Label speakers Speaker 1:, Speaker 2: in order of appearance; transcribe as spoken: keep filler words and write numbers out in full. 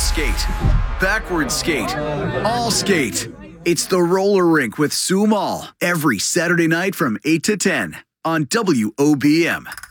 Speaker 1: skate, backwards skate, all skate. It's the roller rink with Sue Mall every Saturday night from eight to ten on W O B M.